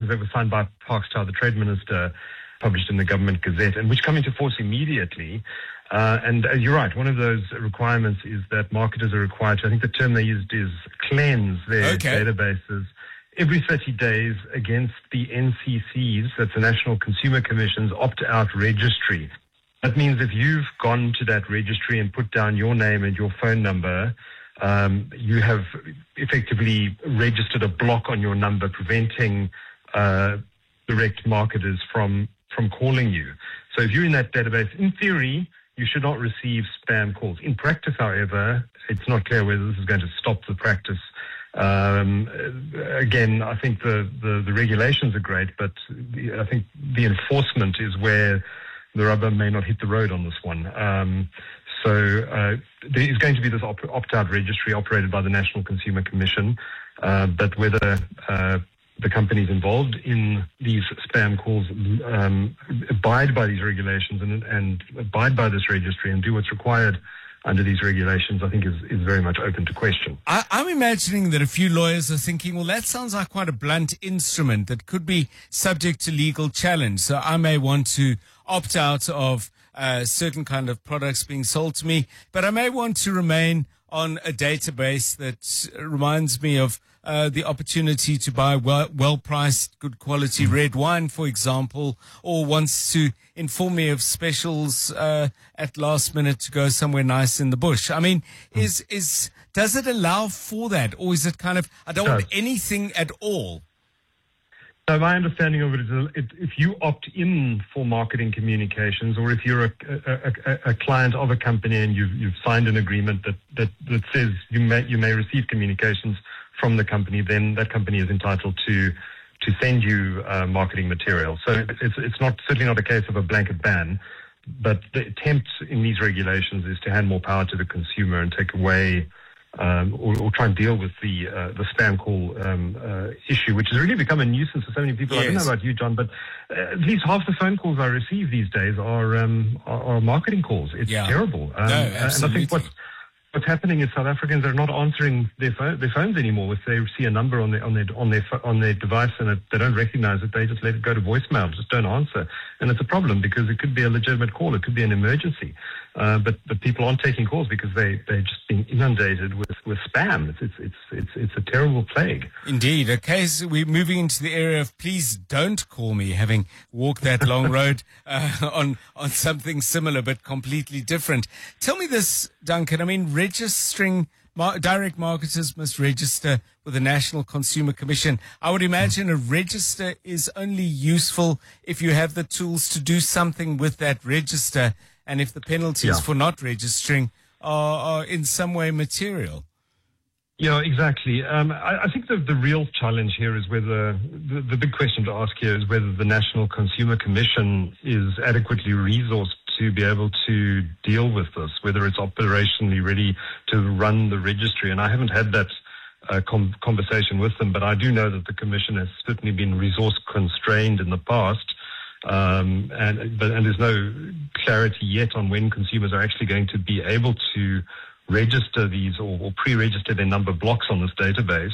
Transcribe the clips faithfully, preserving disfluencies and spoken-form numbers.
that were signed by Parks Tau, the Trade Minister, published in the Government Gazette, and which come into force immediately. Uh, and uh, you're right, one of those requirements is that marketers are required to, I think the term they used is cleanse their okay. databases every thirty days against the N C C's, that's the National Consumer Commission's opt-out registry. That means if you've gone to that registry and put down your name and your phone number, um, you have effectively registered a block on your number preventing uh, direct marketers from, from calling you. So if you're in that database, in theory, you should not receive spam calls. In practice, however, it's not clear whether this is going to stop the practice. Um, again, I think the, the, the regulations are great, but the, I think the enforcement is where the rubber may not hit the road on this one. Um, so uh, there is going to be this op- opt-out registry operated by the National Consumer Commission, uh, but whether uh, the companies involved in these spam calls um, abide by these regulations and, and abide by this registry and do what's required under these regulations, I think is, is very much open to question. I, I'm imagining that a few lawyers are thinking, well, that sounds like quite a blunt instrument that could be subject to legal challenge. So I may want to opt out of uh, certain kind of products being sold to me, but I may want to remain on a database that reminds me of uh, the opportunity to buy well, well-priced, good quality red wine, for example, or wants to inform me of specials uh, at last minute to go somewhere nice in the bush. I mean, is is does it allow for that, or is it kind of, I don't want anything at all? So my understanding of it is it, if you opt in for marketing communications, or if you're a, a, a, a client of a company and you've, you've signed an agreement that, that, that says you may, you may receive communications from the company, then that company is entitled to to send you uh, marketing material. So it's it's not certainly not a case of a blanket ban, but the attempt in these regulations is to hand more power to the consumer and take away Um, or, or try and deal with the uh, the spam call um, uh, issue, which has really become a nuisance for so many people. Yes. I don't know about you, John, but uh, at least half the phone calls I receive these days are um, are, are marketing calls. It's yeah. terrible. Um, no, and I think what's what's happening is South Africans are not answering their phone, their phones anymore. If they see a number on their on their on their on their device and it, they don't recognize it, they just let it go to voicemail. Just don't answer, and it's a problem because it could be a legitimate call. It could be an emergency. Uh, but but people aren't taking calls because they they're just being inundated with, with spam. It's, it's it's it's it's a terrible plague. Indeed. Okay, so we're moving into the area of please don't call me, having walked that long road uh, on on something similar but completely different. Tell me this, Duncan. I mean, registering mar- direct marketers must register with the National Consumer Commission. I would imagine a register is only useful if you have the tools to do something with that register. And if the penalties yeah. for not registering are, are in some way material. Yeah, exactly. Um, I, I think the, the real challenge here is whether, the, the big question to ask here is whether the National Consumer Commission is adequately resourced to be able to deal with this, whether it's operationally ready to run the registry. And I haven't had that uh, com- conversation with them, but I do know that the Commission has certainly been resource constrained in the past. Um, and, but, and there's no clarity yet on when consumers are actually going to be able to register these or, or pre-register their number blocks on this database.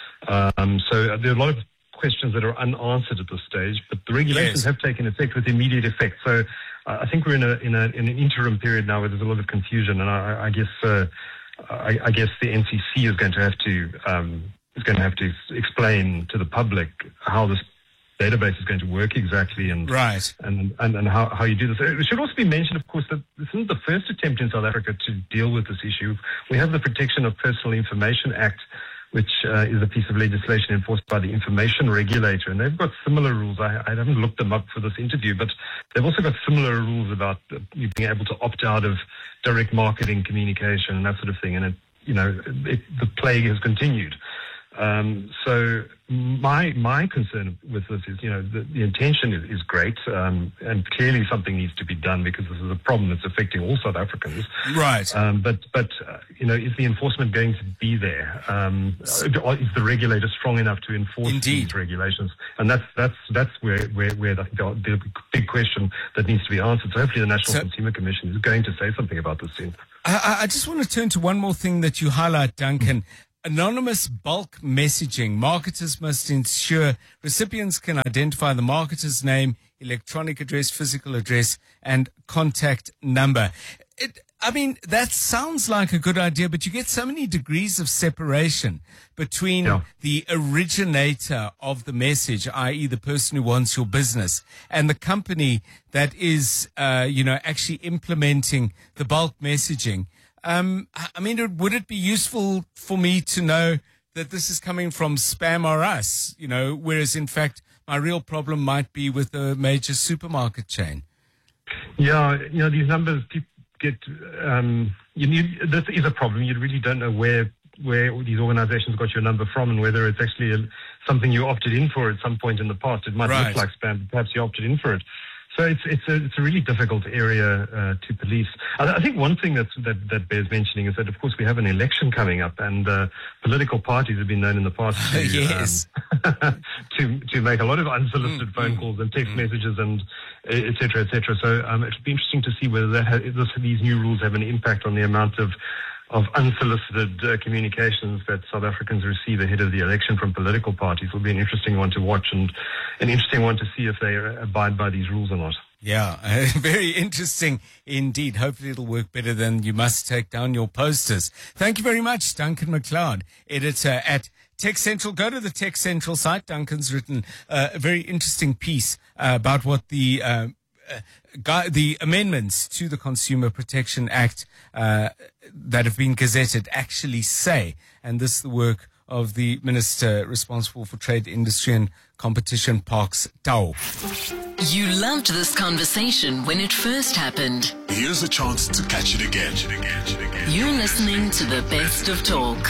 Um, so there are a lot of questions that are unanswered at this stage, but the regulations yes. have taken effect with immediate effect. So uh, I think we're in a, in a in an interim period now where there's a lot of confusion, and I, I guess uh, I, I guess the N C C is going to have to um, is going to have to explain to the public how this database is going to work exactly, and right. and and, and how, how you do this. It should also be mentioned, of course, that this isn't the first attempt in South Africa to deal with this issue. We have the Protection of Personal Information Act, which uh, is a piece of legislation enforced by the Information Regulator, and they've got similar rules. I, I haven't looked them up for this interview, but they've also got similar rules about uh, you being able to opt out of direct marketing communication and that sort of thing. And it, you know, it, the plague has continued. Um, so my my concern with this is, you know, the, the intention is, is great, um, and clearly something needs to be done because this is a problem that's affecting all South Africans. Right. Um, but but uh, you know, is the enforcement going to be there? Um, is the regulator strong enough to enforce Indeed. these regulations? And that's that's that's where where, where the, the big question that needs to be answered. So hopefully the National so, Consumer Commission is going to say something about this soon. I, I just want to turn to one more thing that you highlight, Duncan. anonymous bulk messaging. Marketers must ensure recipients can identify the marketer's name, electronic address, physical address, and contact number. It, I mean, that sounds like a good idea, but you get so many degrees of separation between Yeah. the originator of the message, that is the person who wants your business, and the company that is, uh, you know, actually implementing the bulk messaging. Um, I mean, would it be useful for me to know that this is coming from Spam or Us, you know, whereas in fact my real problem might be with a major supermarket chain? Yeah, you know, these numbers people get, um, you need, this is a problem. You really don't know where where these organizations got your number from and whether it's actually a, something you opted in for at some point in the past. It might Right. look like spam, but perhaps you opted in for it. So it's it's a it's a really difficult area uh, to police. I, I think one thing that's, that that bears mentioning is that of course we have an election coming up, and uh, political parties have been known in the past to Yes. um, to to make a lot of unsolicited Mm, phone mm, calls and text mm. messages and et cetera, et cetera. So um, it'll be interesting to see whether that ha- this, these new rules have an impact on the amount of of unsolicited uh, communications that South Africans receive ahead of the election from political parties. Will be an interesting one to watch and an interesting one to see if they uh, abide by these rules or not. Yeah, uh, very interesting indeed. Hopefully it'll work better than You Must Take Down Your Posters. Thank you very much, Duncan McLeod, editor at Tech Central. Go to the Tech Central site. Duncan's written uh, a very interesting piece uh, about what the uh, uh, gu- the amendments to the Consumer Protection Act uh, that have been gazetted actually say. And this is the work of the Minister responsible for Trade, Industry and Competition, Parks Tau. You loved this conversation when it first happened. Here's a chance to catch it again. You're listening to the best of talk.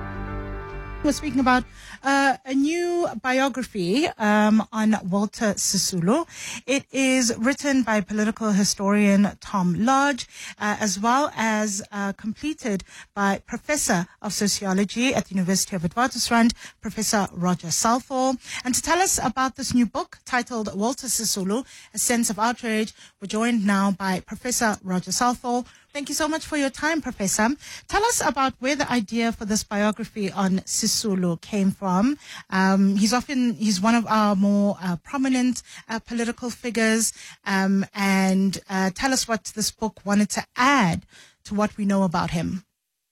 We're speaking about uh, a new biography um, on Walter Sisulu. It is written by political historian Tom Lodge, uh, as well as uh, completed by Professor of Sociology at the University of Witwatersrand, Professor Roger Southall. And to tell us about this new book titled Walter Sisulu, A Sense of Outrage, we're joined now by Professor Roger Southall. Thank you so much for your time, Professor. Tell us about where the idea for this biography on Sisulu came from. Um, he's often, he's one of our more uh, prominent uh, political figures. Um, and uh, tell us what this book wanted to add to what we know about him.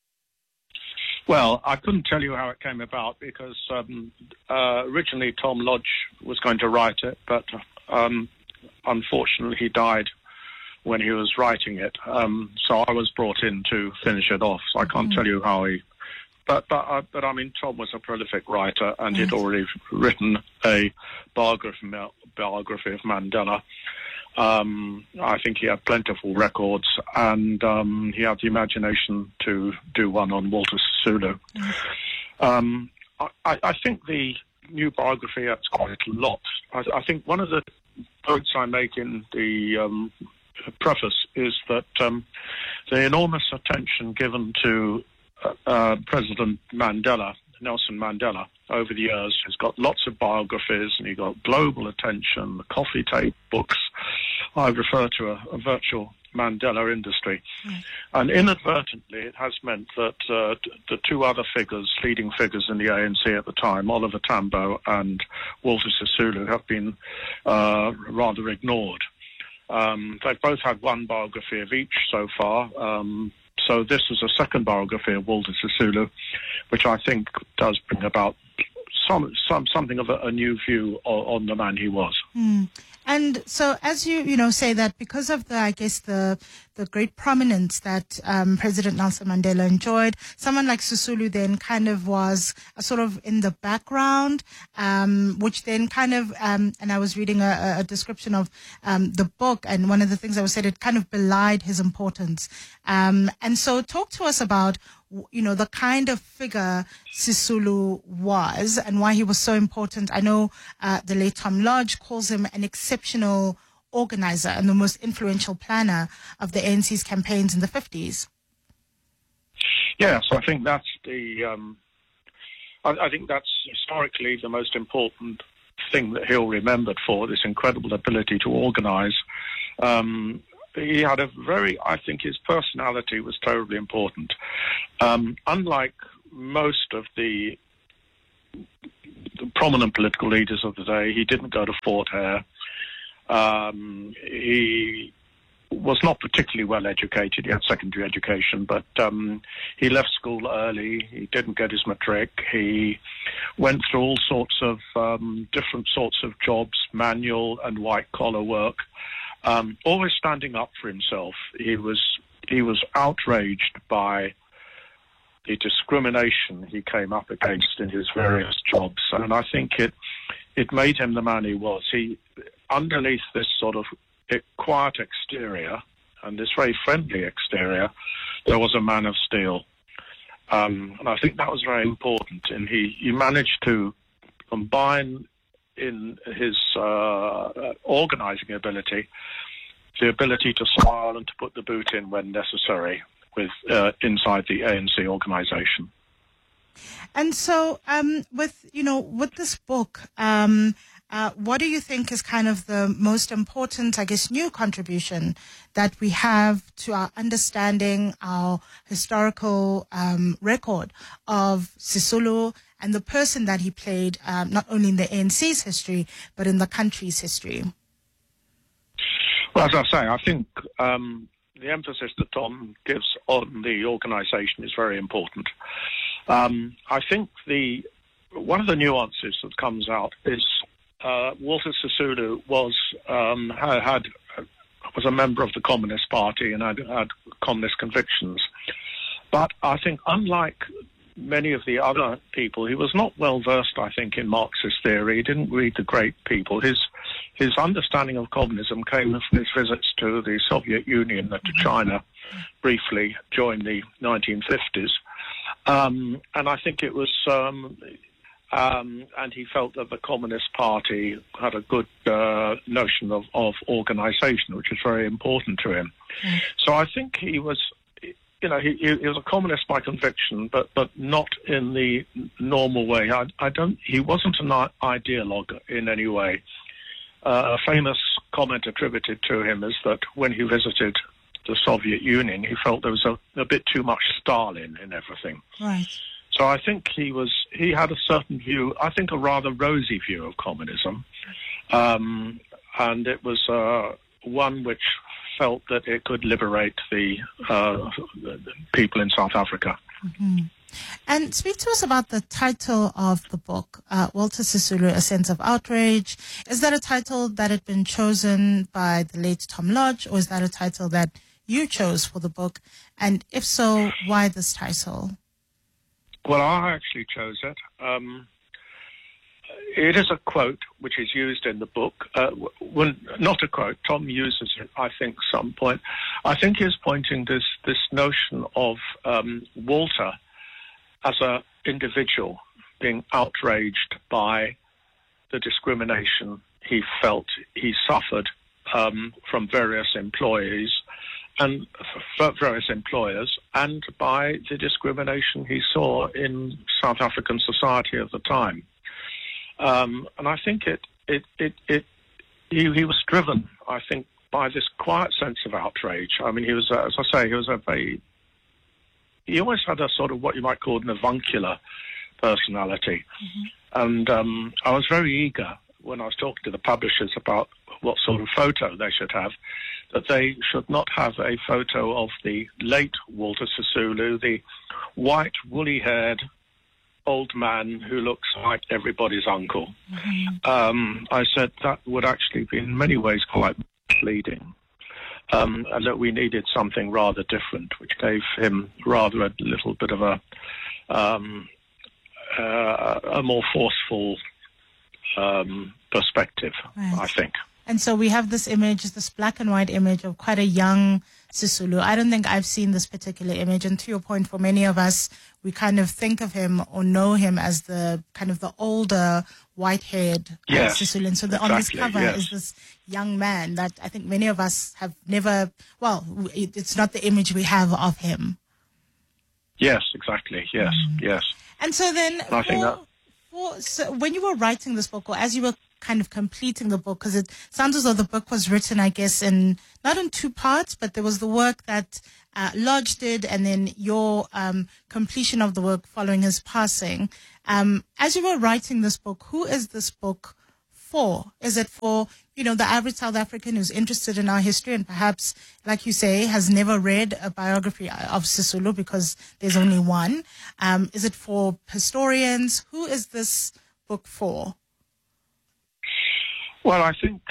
Well, I couldn't tell you how it came about because um, uh, originally Tom Lodge was going to write it, but um, unfortunately he died when he was writing it. Um, so I was brought in to finish it off. So I can't mm. tell you how he... But, but, uh, but I mean, Tom was a prolific writer and yes. he'd already written a biography, biography of Mandela. Um, I think he had plentiful records and um, he had the imagination to do one on Walter Sisulu. Yes. Um, I, I think the new biography adds quite a lot. I, I think one of the points I make in the... Um, preface is that um, the enormous attention given to uh, uh, President Mandela, Nelson Mandela, over the years has got lots of biographies and he got global attention, the coffee tape books. I refer to a, a virtual Mandela industry. Mm. And inadvertently it has meant that uh, the two other figures, leading figures in the A N C at the time, Oliver Tambo and Walter Sisulu, have been uh, rather ignored. Um, they've both had one biography of each so far. Um, so this is a second biography of Walter Sisulu, which I think does bring about some, some something of a, a new view on, on the man he was. Mm. And so, as you you know say that because of the I guess the the great prominence that um, President Nelson Mandela enjoyed, someone like Sisulu then kind of was a sort of in the background, um, which then kind of um, and I was reading a, a description of um, the book, and one of the things that was said, it kind of belied his importance. Um, and so, talk to us about you know the kind of figure Sisulu was and why he was so important. I know uh, the late Tom Lodge calls him an exceptional organizer and the most influential planner of the A N C's campaigns in the fifties. Yes, I think that's the. Um, I, I think that's historically the most important thing that he'll remembered for, this incredible ability to organize. Um, he had a very, I think his personality was terribly important. Um, unlike most of the, the prominent political leaders of the day. He didn't go to Fort Hare. Um, he was not particularly well educated. He had secondary education, but um, he left school early. He didn't get his matric. He went through all sorts of um, different sorts of jobs, manual and white-collar work, um, always standing up for himself. He was he was outraged by the discrimination he came up against in his various jobs, and I think it it made him the man he was. He, underneath this sort of quiet exterior and this very friendly exterior, there was a man of steel. Um, and I think that was very important. And he, he managed to combine in his uh, organizing ability the ability to smile and to put the boot in when necessary with uh, inside the A N C organization. And so um, with, you know, with this book, um, Uh, what do you think is kind of the most important, I guess, new contribution that we have to our understanding, our historical um, record of Sisulu and the person that he played, um, not only in the A N C's history, but in the country's history? Well, as I say, I think um, the emphasis that Tom gives on the organisation is very important. Um, I think the one of the nuances that comes out is Uh, Walter Sisulu was um, had, had was a member of the Communist Party and had, had communist convictions, but I think unlike many of the other people, he was not well versed, I think, in Marxist theory. He didn't read the great people. His his understanding of communism came from his visits to the Soviet Union and to China briefly during the nineteen fifties, um, and I think it was. Um, Um, and he felt that the Communist Party had a good uh, notion of, of organisation, which is very important to him. Mm. So I think he was, you know, he, he was a communist by conviction, but, but not in the normal way. I, I don't. He wasn't an ideologue in any way. Uh, a famous comment attributed to him is that when he visited the Soviet Union, he felt there was a, a bit too much Stalin in everything. Right. So I think he was he had a certain view, I think a rather rosy view of communism, um, and it was uh, one which felt that it could liberate the, uh, the people in South Africa. Mm-hmm. And speak to us about the title of the book, uh, Walter Sisulu, A Sense of Outrage. Is that a title that had been chosen by the late Tom Lodge, or is that a title that you chose for the book? And if so, why this title? Well, I actually chose it. Um, it is a quote which is used in the book. Uh, when, not a quote. Tom uses it, I think, some point. I think he's pointing this this notion of um, Walter as an individual being outraged by the discrimination he felt he suffered um, from various employees and for various employers, and by the discrimination he saw in South African society at the time. Um, and I think it, it, it, it he, he was driven, I think, by this quiet sense of outrage. I mean, he was, uh, as I say, he was a very, he always had a sort of what you might call an avuncular personality. Mm-hmm. And um, I was very eager when I was talking to the publishers about what sort of photo they should have, that they should not have a photo of the late Walter Sisulu, the white, woolly-haired old man who looks like everybody's uncle. Mm-hmm. Um, I said that would actually be in many ways quite misleading, um, and that we needed something rather different, which gave him rather a little bit of a, um, uh, a more forceful um, perspective, right. I think. And so we have this image, this black and white image of quite a young Sisulu. I don't think I've seen this particular image. And to your point, for many of us, we kind of think of him or know him as the kind of the older, white-haired yes, uh, Sisulu. And so the, exactly, on this cover yes. is this young man that I think many of us have never, well, it, it's not the image we have of him. Yes, exactly. Yes, mm. yes. And so then, I think for, that... for, so when you were writing this book, or as you were kind of completing the book? Because it sounds as though the book was written, I guess, in not in two parts, but there was the work that uh, Lodge did and then your um, completion of the work following his passing. Um, as you were writing this book, who is this book for? Is it for, you know, the average South African who's interested in our history and perhaps, like you say, has never read a biography of Sisulu because there's only one? Um, is it for historians? Who is this book for? Well, I think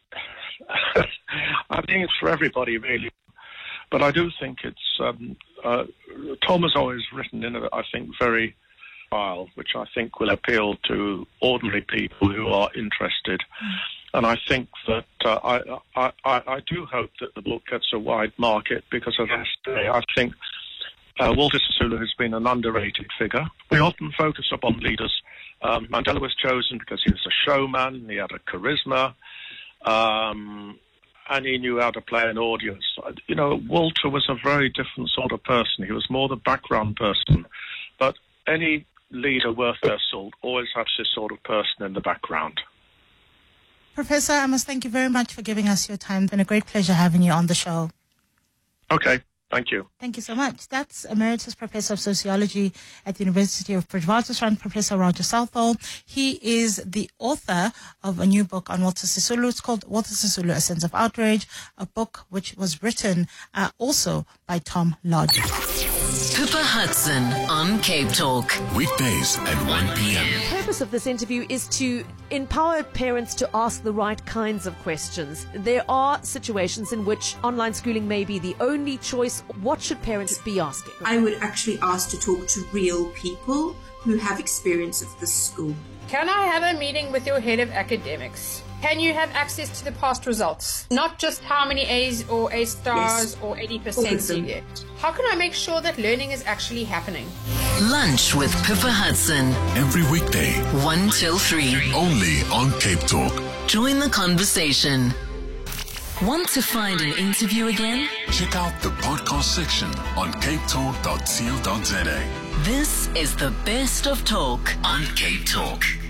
I think it's for everybody, really. But I do think it's um, uh, Tom has always written in a, I think, very style, which I think will appeal to ordinary people who are interested. Mm. And I think that uh, I, I, I, I do hope that the book gets a wide market because, as I say, I think uh, Walter Sisulu has been an underrated figure. We often focus upon leaders. Um, Mandela was chosen because he was a showman, he had a charisma, um, and he knew how to play an audience. You know, Walter was a very different sort of person. He was more the background person. But any leader worth their salt always has this sort of person in the background. Professor, I must thank you very much for giving us your time. It's been a great pleasure having you on the show. Okay. Thank you. Thank you so much. That's Emeritus Professor of Sociology at the University of Witwatersrand, Professor Roger Southall. He is the author of a new book on Walter Sisulu. It's called Walter Sisulu, A Sense of Outrage, a book which was written uh, also by Tom Lodge. Pippa Hudson on Cape Talk. Weekdays at one p.m. The purpose of this interview is to empower parents to ask the right kinds of questions. There are situations in which online schooling may be the only choice. What should parents be asking? I would actually ask to talk to real people who have experience of the school. Can I have a meeting with your head of academics? Can you have access to the past results? Not just how many A's or A stars yes. or eighty percent you get. How can I make sure that learning is actually happening? Lunch with Pippa Hudson. Every weekday. one till three. Only on Cape Talk. Join the conversation. Want to find an interview again? Check out the podcast section on cape talk dot co dot za. This is the best of talk on Cape Talk.